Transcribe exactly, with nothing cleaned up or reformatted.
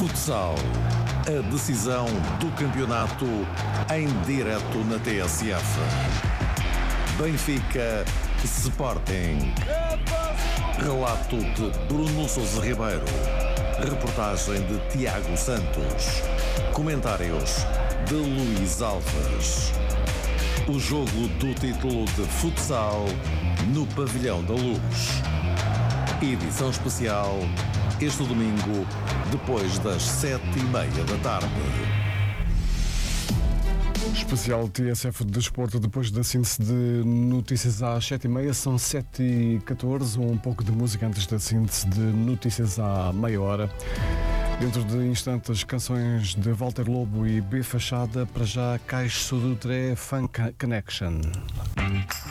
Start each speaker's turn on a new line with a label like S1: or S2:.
S1: Futsal. A decisão do campeonato em direto na T S F. Benfica Sporting. Relato de Bruno Sousa Ribeiro. Reportagem de Tiago Santos. Comentários de Luís Alves. O jogo do título de futsal no Pavilhão da Luz. Edição especial este domingo, depois das sete e meia da tarde.
S2: Especial T S F de Desporto, depois da síntese de notícias às sete e meia, são sete e catorze, um pouco de música antes da síntese de notícias à meia hora. Dentro de instantes, canções de Walter Lobo e B Fachada, para já Caixo do Tré Funk Connection.